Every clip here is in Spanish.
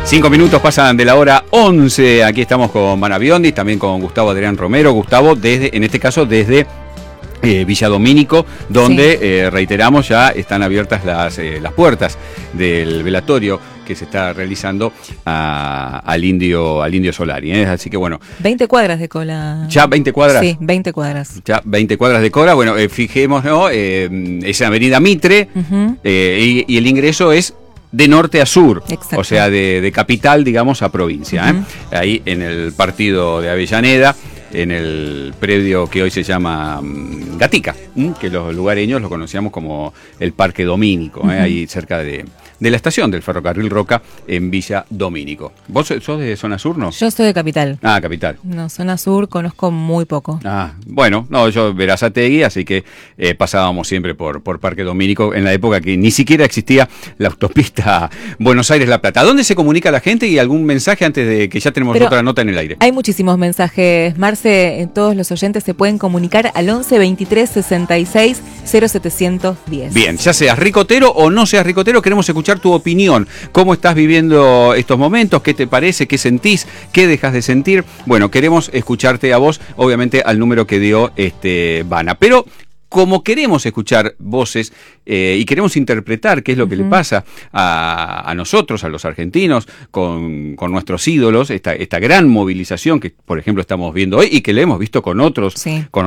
5 minutos pasan de la hora 11. Aquí estamos con Vana Biondi, también con Gustavo Adrián Romero. Gustavo, en este caso desde Villa Domínico, donde sí. Reiteramos, ya están abiertas las puertas del velatorio que se está realizando al Indio Solari. Así que bueno. 20 cuadras de cola. ¿Ya 20 cuadras? Sí, 20 cuadras. Ya 20 cuadras de cola. Bueno, fijémonos, ¿no? Es en Avenida Mitre, y el ingreso es de norte a sur, o sea, de capital, digamos, a provincia. Ahí en el partido de Avellaneda, en el predio que hoy se llama Gatica, que los lugareños lo conocíamos como el Parque Domínico, ahí cerca de la estación del ferrocarril Roca en Villa Domínico. ¿Vos sos de zona sur, no? Yo soy de capital. Ah, capital. No, zona sur conozco muy poco. Ah, bueno, no, yo Verazategui, así que pasábamos siempre por Parque Domínico en la época que ni siquiera existía la autopista Buenos Aires-La Plata. ¿A dónde se comunica la gente y algún mensaje antes de que ya tenemos otra nota en el aire? Hay muchísimos mensajes, Marce. Todos los oyentes se pueden comunicar al 11 23 66 0710. Bien, ya seas ricotero o no seas ricotero, queremos escuchar tu opinión. ¿Cómo estás viviendo estos momentos? ¿Qué te parece? ¿Qué sentís? ¿Qué dejas de sentir? Bueno, queremos escucharte a vos, obviamente al número que dio Vana. Pero como queremos escuchar voces y queremos interpretar qué es lo que le pasa a nosotros, a los argentinos, con nuestros ídolos, esta gran movilización que, por ejemplo, estamos viendo hoy y que le hemos visto con otros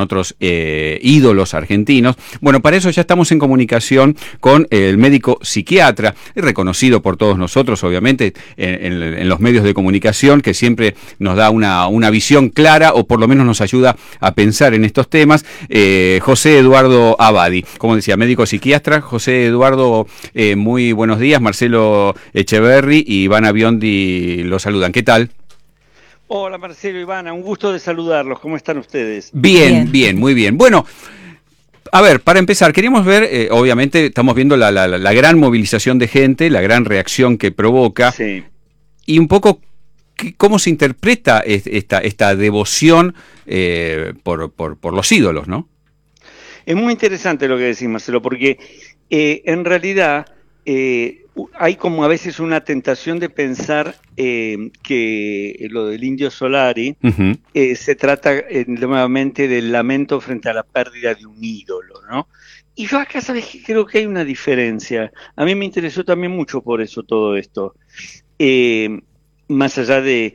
ídolos argentinos. Bueno, para eso ya estamos en comunicación con el médico psiquiatra, reconocido por todos nosotros, obviamente, en los medios de comunicación, que siempre nos da una visión clara o por lo menos nos ayuda a pensar en estos temas. José Eduardo Abadi, como decía, médico psiquiatra. José Eduardo, muy buenos días. Marcelo Echeverri y Vana Biondi lo saludan. ¿Qué tal? Hola Marcelo y Vana, un gusto de saludarlos. ¿Cómo están ustedes? Bien, muy bien. Bueno, a ver, para empezar, queríamos ver, obviamente estamos viendo la gran movilización de gente, la gran reacción que provoca, y un poco cómo se interpreta esta devoción por los ídolos, ¿no? Es muy interesante lo que decís, Marcelo, porque en realidad hay como a veces una tentación de pensar que lo del Indio Solari se trata nuevamente del lamento frente a la pérdida de un ídolo, ¿no? Y yo acá, ¿sabes qué? Creo que hay una diferencia. A mí me interesó también mucho por eso todo esto. Más allá de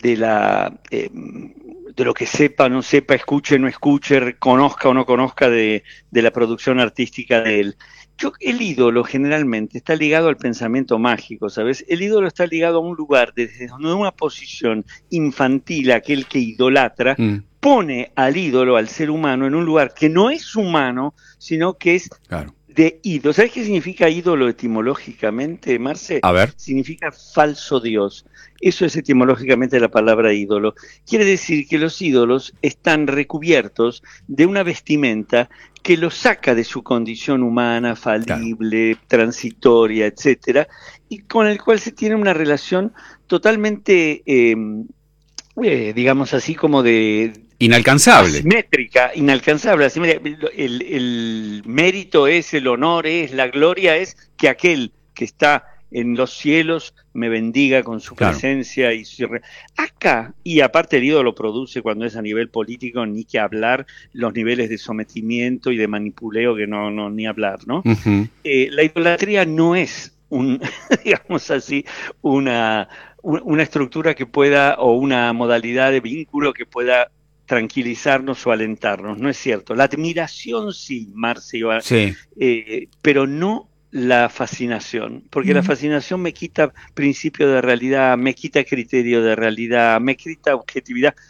lo que sepa, no sepa, escuche, no escuche, conozca o no conozca de la producción artística de él. El ídolo generalmente está ligado al pensamiento mágico, ¿sabes? El ídolo está ligado a un lugar desde una posición infantil, aquel que idolatra, pone al ídolo, al ser humano, en un lugar que no es humano, sino que es de ídolo. ¿Sabes qué significa ídolo etimológicamente, Marce? A ver. Significa falso dios. Eso es etimológicamente la palabra ídolo. Quiere decir que los ídolos están recubiertos de una vestimenta que los saca de su condición humana, falible, transitoria, etcétera, y con el cual se tiene una relación totalmente, digamos así, como de inalcanzable. Asimétrica, inalcanzable. El mérito es, el honor es, la gloria es que aquel que está en los cielos me bendiga con su presencia. Y acá, y aparte el ídolo produce cuando es a nivel político, ni que hablar, los niveles de sometimiento y de manipuleo que no ni hablar, ¿no? La idolatría no es digamos así, una estructura que pueda, o una modalidad de vínculo que pueda tranquilizarnos o alentarnos, no es cierto. La admiración sí, Marce, pero no la fascinación, porque la fascinación me quita principio de realidad, me quita criterio de realidad, me quita objetividad.